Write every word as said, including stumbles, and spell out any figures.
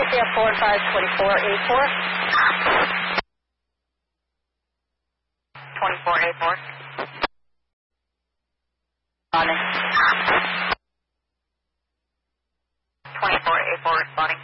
F four five twenty-four A four. twenty-four A four. Responding. twenty-four A four responding.